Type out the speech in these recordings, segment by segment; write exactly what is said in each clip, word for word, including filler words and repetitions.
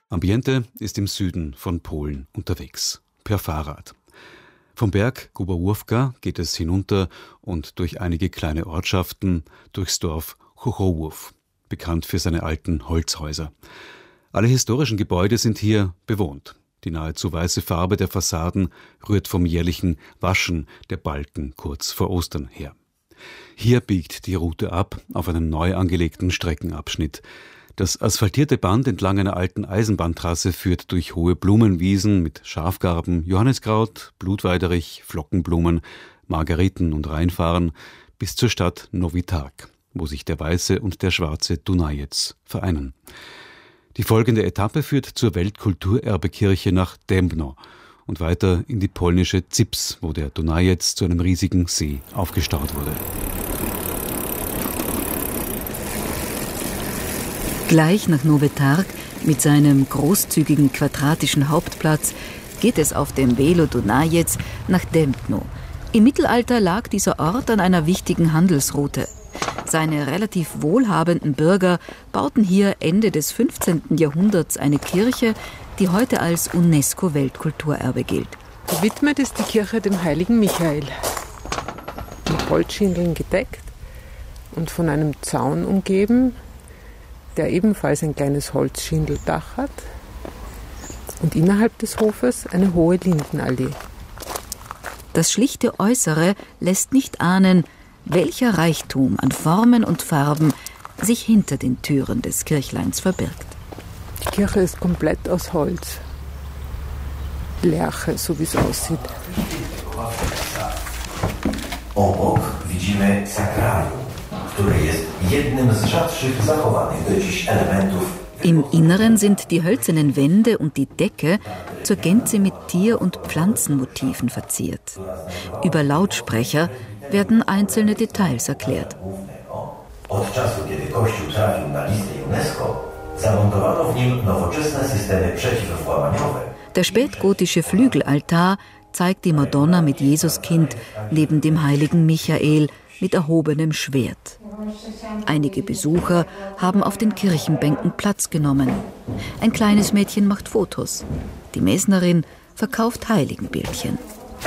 Ambiente ist im Süden von Polen unterwegs, per Fahrrad. Vom Berg Gubałówka geht es hinunter und durch einige kleine Ortschaften durchs Dorf Chochołów, bekannt für seine alten Holzhäuser. Alle historischen Gebäude sind hier bewohnt. Die nahezu weiße Farbe der Fassaden rührt vom jährlichen Waschen der Balken kurz vor Ostern her. Hier biegt die Route ab auf einen neu angelegten Streckenabschnitt. Das asphaltierte Band entlang einer alten Eisenbahntrasse führt durch hohe Blumenwiesen mit Schafgarben, Johanniskraut, Blutweiderich, Flockenblumen, Margeriten und Rheinfarn bis zur Stadt Novi Targ, wo sich der weiße und der schwarze Dunajec vereinen. Die folgende Etappe führt zur Weltkulturerbekirche nach Dębno und weiter in die polnische Zips, wo der Dunajec zu einem riesigen See aufgestaut wurde. Gleich nach Novi Targ mit seinem großzügigen quadratischen Hauptplatz geht es auf dem Velo Dunajec nach Dębno. Im Mittelalter lag dieser Ort an einer wichtigen Handelsroute. Seine relativ wohlhabenden Bürger bauten hier Ende des fünfzehnten Jahrhunderts eine Kirche, die heute als UNESCO-Weltkulturerbe gilt. Gewidmet ist die Kirche dem heiligen Michael. Mit Holzschindeln gedeckt und von einem Zaun umgeben, der ebenfalls ein kleines Holzschindeldach hat, und innerhalb des Hofes eine hohe Lindenallee. Das schlichte Äußere lässt nicht ahnen, welcher Reichtum an Formen und Farben sich hinter den Türen des Kirchleins verbirgt. Die Kirche ist komplett aus Holz. Lärche, so wie es aussieht. Obok widzimy sakralium, które jest jednym z rzadszych zachowanych do dziś elementów. Im Inneren sind die hölzernen Wände und die Decke zur Gänze mit Tier- und Pflanzenmotiven verziert. Über Lautsprecher werden einzelne Details erklärt. Od czasu, kiedy Kościół trafił na listę UNESCO, zamontowano w nim nowoczesne systemy przeciwwłamaniowe. Der spätgotische Flügelaltar zeigt die Madonna mit Jesuskind neben dem heiligen Michael mit erhobenem Schwert. Einige Besucher haben auf den Kirchenbänken Platz genommen. Ein kleines Mädchen macht Fotos. Die Mesnerin verkauft Heiligenbildchen.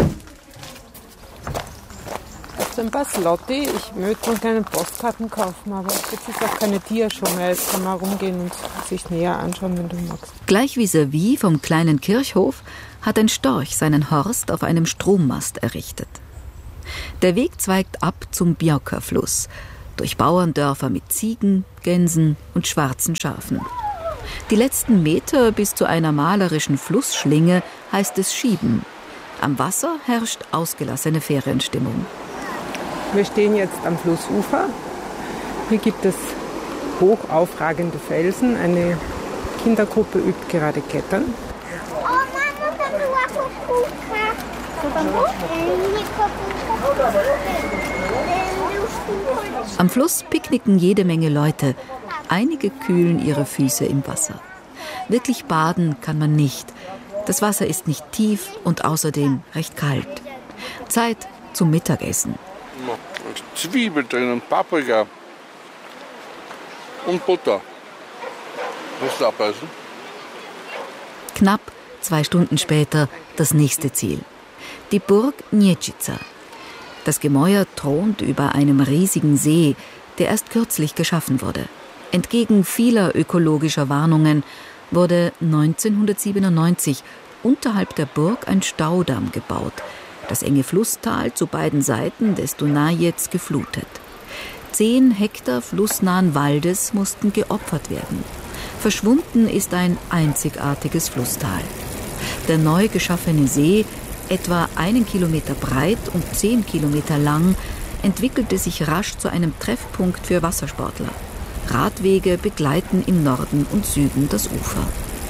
Ein paar Slotti. Ich möchte noch keine Postkarten kaufen, aber jetzt ist auch keine Dia-Show mehr. Jetzt kann man rumgehen und sich näher anschauen, wenn du magst. Gleich vis-à-vis vom kleinen Kirchhof hat ein Storch seinen Horst auf einem Strommast errichtet. Der Weg zweigt ab zum Białka-Fluss, durch Bauerndörfer mit Ziegen, Gänsen und schwarzen Schafen. Die letzten Meter bis zu einer malerischen Flussschlinge heißt es Schieben. Am Wasser herrscht ausgelassene Ferienstimmung. Wir stehen jetzt am Flussufer. Hier gibt es hoch aufragende Felsen. Eine Kindergruppe übt gerade Klettern. Am Fluss picknicken jede Menge Leute. Einige kühlen ihre Füße im Wasser. Wirklich baden kann man nicht. Das Wasser ist nicht tief und außerdem recht kalt. Zeit zum Mittagessen. Zwiebel drinnen, Paprika und Butter. Musst du abbeißen? Knapp zwei Stunden später das nächste Ziel. Die Burg Niecica. Das Gemäuer thront über einem riesigen See, der erst kürzlich geschaffen wurde. Entgegen vieler ökologischer Warnungen wurde neunzehnhundertsiebenundneunzig unterhalb der Burg ein Staudamm gebaut, das enge Flusstal zu beiden Seiten des Dunajec geflutet. Zehn Hektar flussnahen Waldes mussten geopfert werden. Verschwunden ist ein einzigartiges Flusstal. Der neu geschaffene See, etwa einen Kilometer breit und zehn Kilometer lang, entwickelte sich rasch zu einem Treffpunkt für Wassersportler. Radwege begleiten im Norden und Süden das Ufer.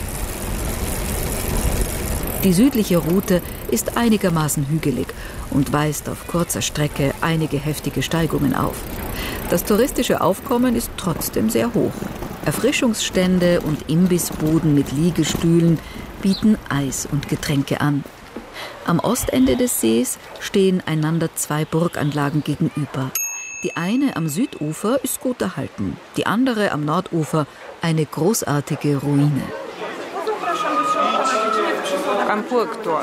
Die südliche Route ist einigermaßen hügelig und weist auf kurzer Strecke einige heftige Steigungen auf. Das touristische Aufkommen ist trotzdem sehr hoch. Erfrischungsstände und Imbissbuden mit Liegestühlen bieten Eis und Getränke an. Am Ostende des Sees stehen einander zwei Burganlagen gegenüber. Die eine am Südufer ist gut erhalten, die andere am Nordufer eine großartige Ruine. Am Burgtor.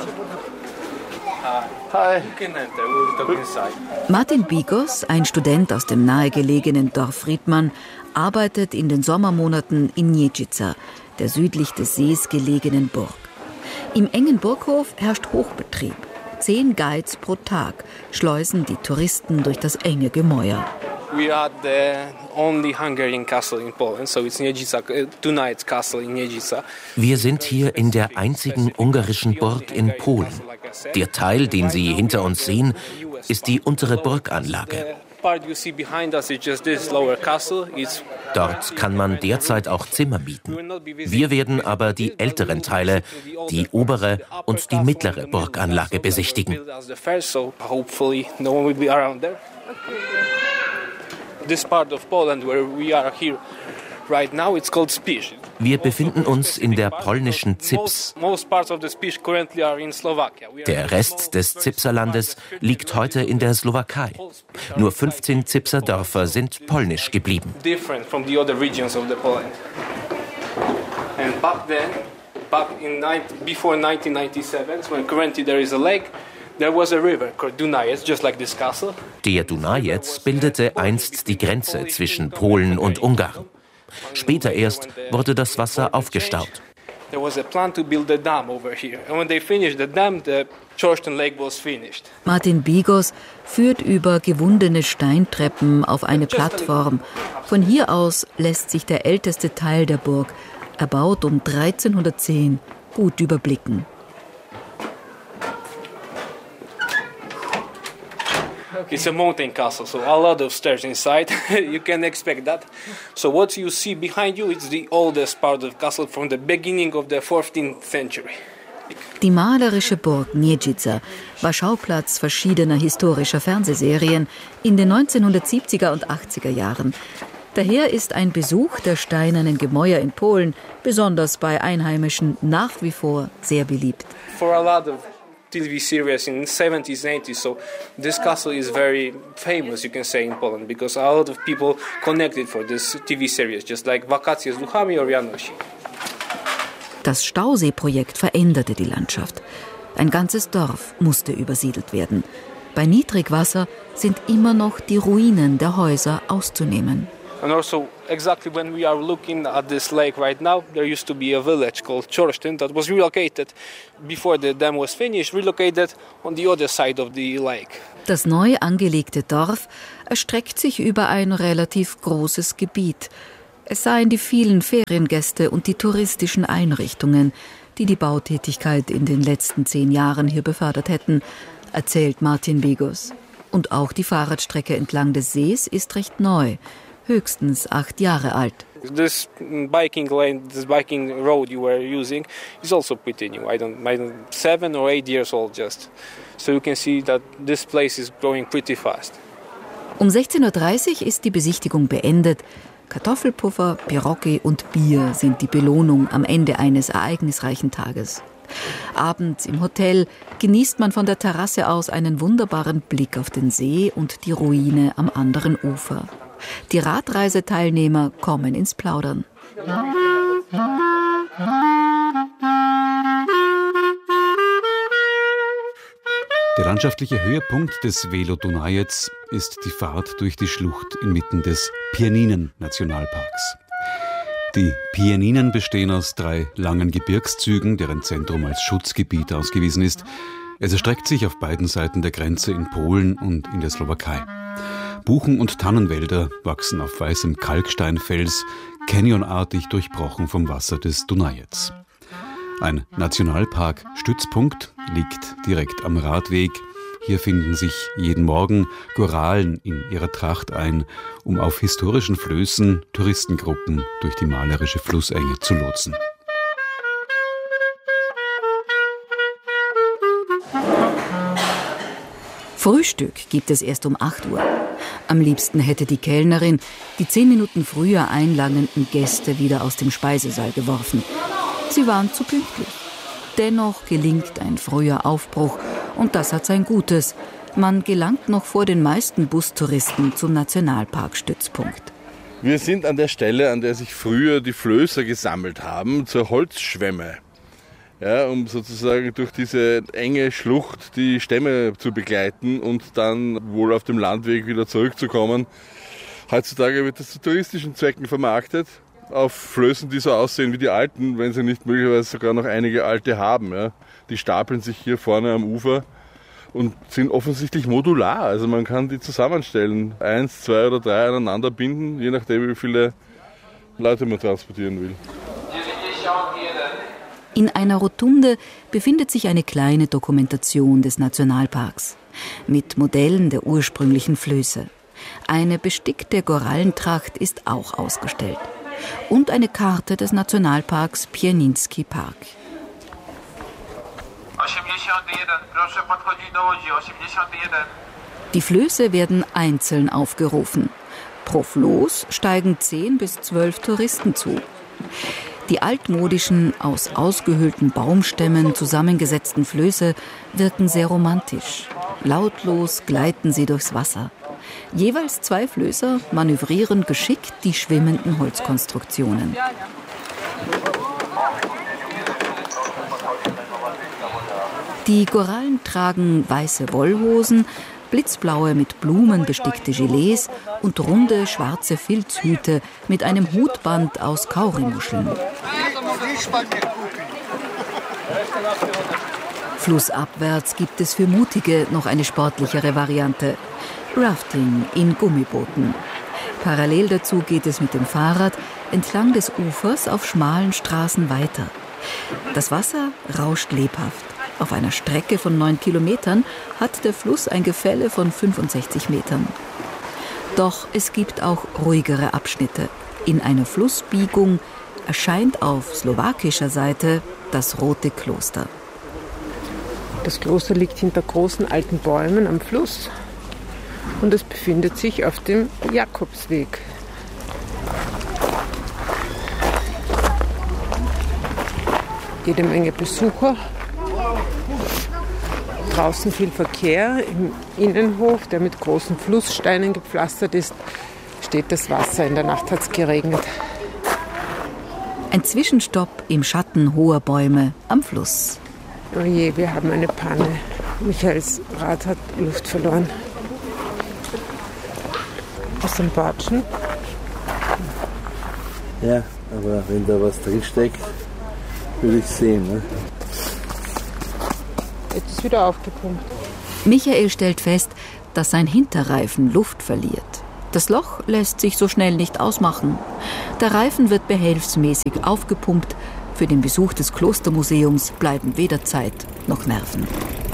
Hi. Martin Bigos, ein Student aus dem nahegelegenen Dorf Friedman, arbeitet in den Sommermonaten in Nježica, der südlich des Sees gelegenen Burg. Im engen Burghof herrscht Hochbetrieb. Zehn Guides pro Tag schleusen die Touristen durch das enge Gemäuer. We are the only Hungarian castle in Poland, so it's Nježica, Dunajec Castle in Nježica. Wir sind hier in der einzigen ungarischen Burg in Polen. Der Teil, den Sie hinter uns sehen, ist die untere Burganlage. Dort kann man derzeit auch Zimmer mieten. Wir werden aber die älteren Teile, die obere und die mittlere Burganlage besichtigen. This part of Poland where we are here right now, it's called Spiš. Wir befinden uns in der polnischen Zips. Most parts of the Spiš currently are in Slovakia. Der Rest des Zipserlandes liegt heute in der Slowakei. Nur fünfzehn Zipser Dörfer sind polnisch geblieben. Different from the other regions of the Poland. And back then, back in before nineteen ninety-seven, when currently there is a lake, there was a river called Dunajec, just like this castle. Der Dunajec bildete einst die Grenze zwischen Polen und Ungarn. Später erst wurde das Wasser aufgestaut. There was a plan to build a dam over here. And when they finished the dam, the Chorsten Lake was finished. Martin Bigos führt über gewundene Steintreppen auf eine Plattform. Von hier aus lässt sich der älteste Teil der Burg, erbaut um dreizehnhundertzehn, gut überblicken. It's a mountain castle, so a lot of stairs inside. You can expect that. So what you see behind you is the oldest part of the castle from the beginning of the fourteenth century. Die malerische Burg Nježica war Schauplatz verschiedener historischer Fernsehserien in den neunzehnhundertsiebziger und achtziger Jahren. Daher ist ein Besuch der steinernen Gemäuer in Polen, besonders bei Einheimischen, nach wie vor sehr beliebt. For a lot of T V series in the seventies and eighties, so this castle is very famous, you can say, in Poland, because a lot of people connected for this T V series, just like Wakacje z Duchami or Janosi. Das Stausee-Projekt veränderte die Landschaft. Ein ganzes Dorf musste übersiedelt werden. Bei Niedrigwasser sind immer noch die Ruinen der Häuser auszunehmen. And also, exactly when we are looking at this lake right now, there used to be a village called Chorsten that was relocated before the dam was finished, relocated on the other side of the lake. Das neu angelegte Dorf erstreckt sich über ein relativ großes Gebiet. Es seien die vielen Feriengäste und die touristischen Einrichtungen, die die Bautätigkeit in den letzten zehn Jahren hier befördert hätten, erzählt Martin Bigos. Und auch die Fahrradstrecke entlang des Sees ist recht neu. Höchstens acht Jahre alt. This biking lane, this biking road you were using is also pretty new. I don't, I don't, seven or eight years old just. So you can see that this place is growing pretty fast. Um sechzehn Uhr dreißig ist die Besichtigung beendet. Kartoffelpuffer, Pierogi und Bier sind die Belohnung am Ende eines ereignisreichen Tages. Abends im Hotel genießt man von der Terrasse aus einen wunderbaren Blick auf den See und die Ruine am anderen Ufer. Die Radreiseteilnehmer kommen ins Plaudern. Der landschaftliche Höhepunkt des Velo Dunajec ist die Fahrt durch die Schlucht inmitten des Pieninen-Nationalparks. Die Pieninen bestehen aus drei langen Gebirgszügen, deren Zentrum als Schutzgebiet ausgewiesen ist. Es erstreckt sich auf beiden Seiten der Grenze in Polen und in der Slowakei. Buchen- und Tannenwälder wachsen auf weißem Kalksteinfels, canyonartig durchbrochen vom Wasser des Dunajec. Ein Nationalpark-Stützpunkt liegt direkt am Radweg. Hier finden sich jeden Morgen Goralen in ihrer Tracht ein, um auf historischen Flößen Touristengruppen durch die malerische Flussenge zu lotsen. Frühstück gibt es erst um acht Uhr. Am liebsten hätte die Kellnerin die zehn Minuten früher einlangenden Gäste wieder aus dem Speisesaal geworfen. Sie waren zu pünktlich. Dennoch gelingt ein früher Aufbruch und das hat sein Gutes. Man gelangt noch vor den meisten Bustouristen zum Nationalparkstützpunkt. Wir sind an der Stelle, an der sich früher die Flößer gesammelt haben, zur Holzschwemme. ja, um sozusagen durch diese enge Schlucht die Stämme zu begleiten und dann wohl auf dem Landweg wieder zurückzukommen. Heutzutage wird das zu touristischen Zwecken vermarktet, auf Flößen, die so aussehen wie die alten, wenn sie nicht möglicherweise sogar noch einige alte haben. Ja. Die stapeln sich hier vorne am Ufer und sind offensichtlich modular. Also man kann die zusammenstellen, eins, zwei oder drei aneinander binden, je nachdem wie viele Leute man transportieren will. In einer Rotunde befindet sich eine kleine Dokumentation des Nationalparks mit Modellen der ursprünglichen Flöße. Eine bestickte Korallentracht ist auch ausgestellt. Und eine Karte des Nationalparks Pieniński Park. Die Flöße werden einzeln aufgerufen. Pro Floß steigen zehn bis zwölf Touristen zu. Die altmodischen, aus ausgehöhlten Baumstämmen zusammengesetzten Flöße wirken sehr romantisch. Lautlos gleiten sie durchs Wasser. Jeweils zwei Flößer manövrieren geschickt die schwimmenden Holzkonstruktionen. Die Korallen tragen weiße Wollhosen, blitzblaue mit Blumen bestickte Gilets und runde schwarze Filzhüte mit einem Hutband aus Kaurimuscheln. Flussabwärts gibt es für Mutige noch eine sportlichere Variante. Rafting in Gummibooten. Parallel dazu geht es mit dem Fahrrad entlang des Ufers auf schmalen Straßen weiter. Das Wasser rauscht lebhaft. Auf einer Strecke von neun Kilometern hat der Fluss ein Gefälle von fünfundsechzig Metern. Doch es gibt auch ruhigere Abschnitte. In einer Flussbiegung erscheint auf slowakischer Seite das Rote Kloster. Das Kloster liegt hinter großen alten Bäumen am Fluss und es befindet sich auf dem Jakobsweg. Jede Menge Besucher. Draußen viel Verkehr. Im Innenhof, der mit großen Flusssteinen gepflastert ist, steht das Wasser. In der Nacht hat es geregnet. Ein Zwischenstopp im Schatten hoher Bäume am Fluss. Oh je, wir haben eine Panne. Michaels Rad hat Luft verloren. Aus dem Batschen. Ja, aber wenn da was drinsteckt, würde ich sehen. Ne? Jetzt ist wieder aufgepumpt. Michael stellt fest, dass sein Hinterreifen Luft verliert. Das Loch lässt sich so schnell nicht ausmachen. Der Reifen wird behelfsmäßig aufgepumpt. Für den Besuch des Klostermuseums bleiben weder Zeit noch Nerven.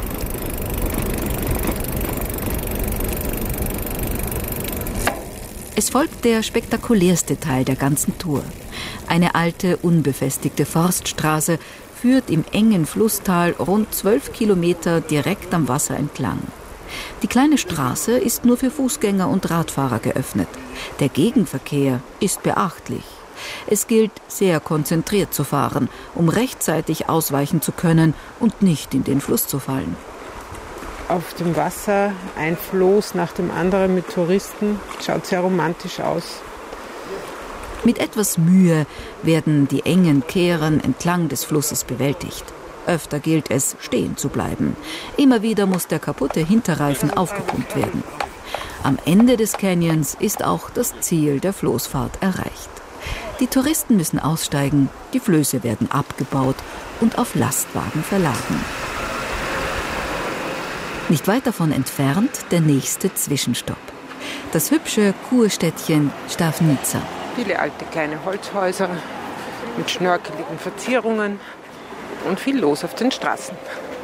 Es folgt der spektakulärste Teil der ganzen Tour. Eine alte, unbefestigte Forststraße führt im engen Flusstal rund zwölf Kilometer direkt am Wasser entlang. Die kleine Straße ist nur für Fußgänger und Radfahrer geöffnet. Der Gegenverkehr ist beachtlich. Es gilt, sehr konzentriert zu fahren, um rechtzeitig ausweichen zu können und nicht in den Fluss zu fallen. Auf dem Wasser ein Floß nach dem anderen mit Touristen. Schaut sehr romantisch aus. Mit etwas Mühe werden die engen Kehren entlang des Flusses bewältigt. Öfter gilt es, stehen zu bleiben. Immer wieder muss der kaputte Hinterreifen aufgepumpt werden. Am Ende des Canyons ist auch das Ziel der Floßfahrt erreicht. Die Touristen müssen aussteigen, die Flöße werden abgebaut und auf Lastwagen verladen. Nicht weit davon entfernt der nächste Zwischenstopp. Das hübsche Kurstädtchen Stavnica. Viele alte kleine Holzhäuser mit schnörkeligen Verzierungen und viel los auf den Straßen.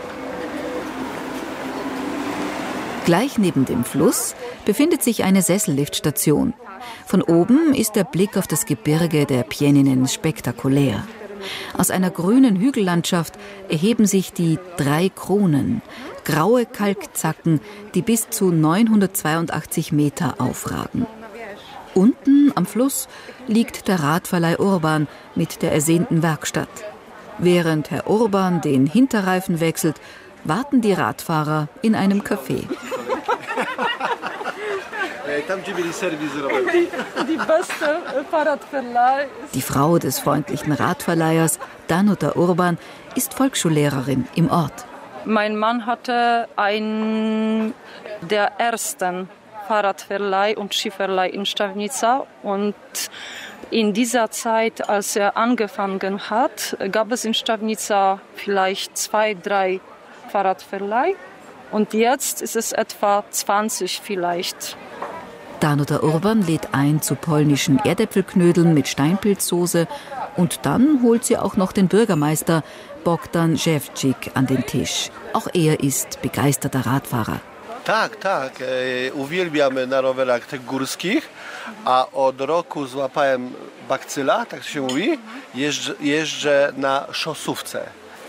Gleich neben dem Fluss befindet sich eine Sesselliftstation. Von oben ist der Blick auf das Gebirge der Pieninen spektakulär. Aus einer grünen Hügellandschaft erheben sich die drei Kronen, graue Kalkzacken, die bis zu neunhundertzweiundachtzig Meter aufragen. Unten am Fluss liegt der Radverleih Urban mit der ersehnten Werkstatt. Während Herr Urban den Hinterreifen wechselt, warten die Radfahrer in einem Café. Die Frau des freundlichen Radverleihers, Danuta Urban, ist Volksschullehrerin im Ort. Mein Mann hatte einen der ersten Fahrradverleih und Skiverleih in Stavnica und in dieser Zeit, als er angefangen hat, gab es in Stavnica vielleicht zwei, drei Fahrradverleih und jetzt ist es etwa zwanzig vielleicht. Danuta Urban lädt ein zu polnischen Erdäpfelknödeln mit Steinpilzsoße und dann holt sie auch noch den Bürgermeister Bogdan Żewczyk an den Tisch. Auch er ist begeisterter Radfahrer. Tak, tak. Uwielbiam na rowerach tych górskich, a od roku złapałem bakcyla, tak się mówi. Jeżdżę, jeżdżę na szosówce.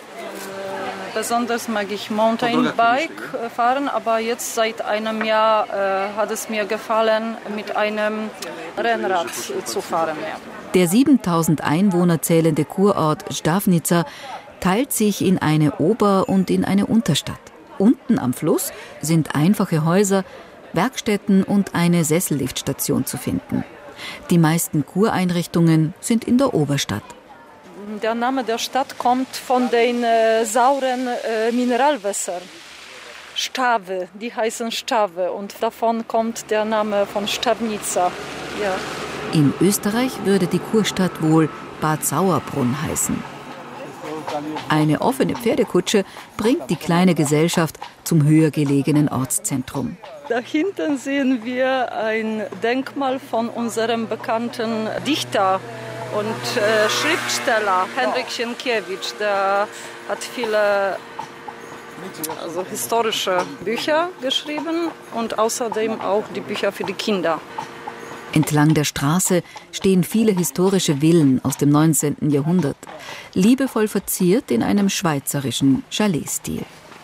Besonders mag ich Mountainbike fahren, aber jetzt seit einem Jahr äh, hat es mir gefallen, mit einem Rennrad zu fahren. Ja. Der siebentausend Einwohner zählende Kurort Stavnica teilt sich in eine Ober- und in eine Unterstadt. Unten am Fluss sind einfache Häuser, Werkstätten und eine Sesselliftstation zu finden. Die meisten Kureinrichtungen sind in der Oberstadt. Der Name der Stadt kommt von den äh, sauren äh, Mineralwässern. Stawe, die heißen Stawe und davon kommt der Name von Stavnica. Ja. In Österreich würde die Kurstadt wohl Bad Sauerbrunn heißen. Eine offene Pferdekutsche bringt die kleine Gesellschaft zum höher gelegenen Ortszentrum. Da hinten sehen wir ein Denkmal von unserem bekannten Dichter und äh, Schriftsteller Henryk Sienkiewicz. Der hat viele also historische Bücher geschrieben und außerdem auch die Bücher für die Kinder. Entlang der Straße stehen viele historische Villen aus dem neunzehnten Jahrhundert, liebevoll verziert in einem schweizerischen Chalet-Stil.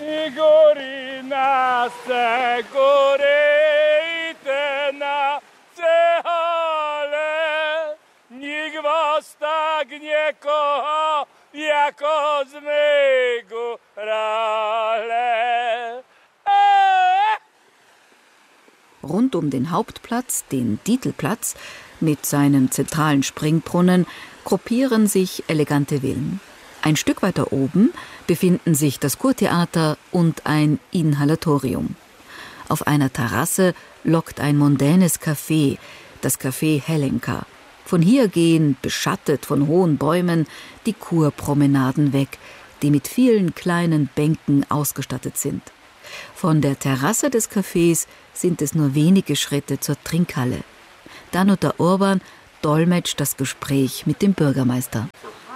Rund um den Hauptplatz, den Dietelplatz, mit seinem zentralen Springbrunnen, gruppieren sich elegante Villen. Ein Stück weiter oben befinden sich das Kurtheater und ein Inhalatorium. Auf einer Terrasse lockt ein mondänes Café, das Café Helenka. Von hier gehen, beschattet von hohen Bäumen, die Kurpromenaden weg, die mit vielen kleinen Bänken ausgestattet sind. Von der Terrasse des Cafés sind es nur wenige Schritte zur Trinkhalle. Danuta Urban dolmetscht das Gespräch mit dem Bürgermeister.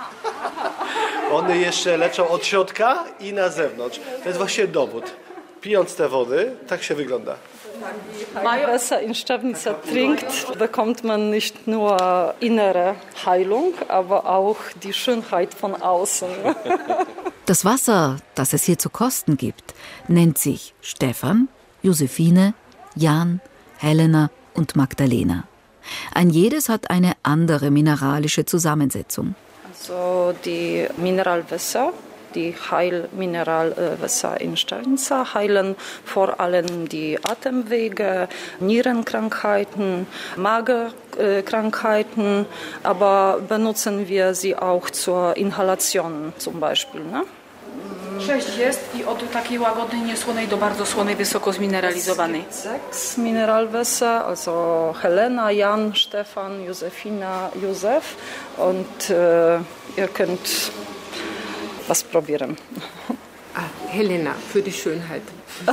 One jeszcze leczą od środka i na zewnątrz. To jest właśnie dowód. Pijąc te wody, tak się wygląda. Wenn man Wasser in Stavnica trinkt, bekommt man nicht nur innere Heilung, aber auch die Schönheit von außen. Das Wasser, das es hier zu kosten gibt, nennt sich Stefan, Josephine, Jan, Helena und Magdalena. Ein jedes hat eine andere mineralische Zusammensetzung. Also die Mineralwässer, die Heilmineralwässer in Stavnica heilen vor allem die Atemwege, Nierenkrankheiten, Magenkrankheiten, aber benutzen wir sie auch zur Inhalation zum Beispiel. Ne? Sześć jest i od takiej łagodnej, niesłonej do bardzo słonej, wysoko zmineralizowanej. Sechs Mineralwässer, also Helena, Jan, Stefan, Josefina, Josef und äh, ihr könnt was probieren. Ah, Helena, für die Schönheit.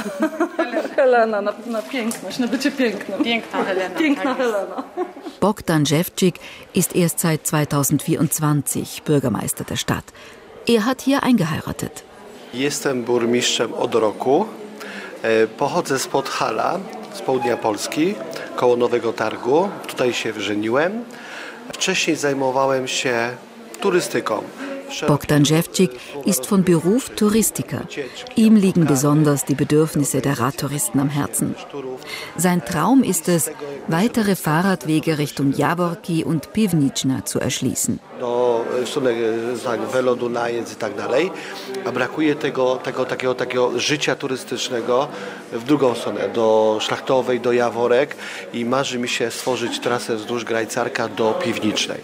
Helena, na, na piękność, na bycie piękną. Piękna Helena. Piękna Helena. Bogdan Żewczyk ist erst seit zweitausendvierundzwanzig Bürgermeister der Stadt. Er hat hier eingeheiratet. Jestem burmistrzem od roku. Pochodzę z Podhala, z południa Polski, koło Nowego Targu. Tutaj się żeniłem. Wcześniej zajmowałem się turystyką. Bogdan Żewczyk ist von Beruf Touristiker. Ihm liegen besonders die Bedürfnisse der Radtouristen am Herzen. Sein Traum ist es, weitere Fahrradwege Richtung Jaworki und Piwniczna zu erschließen. Do w stronę tak, Velo Dunajec i tak dalej, a brakuje tego, tego takiego, takiego życia turystycznego w drugą stronę, do Szlachtowej, do Jaworek i marzy mi się stworzyć trasę wzdłuż Grajcarka do Piwnicznej.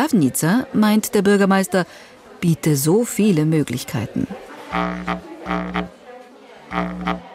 Stavnica, meint der Bürgermeister, biete so viele Möglichkeiten.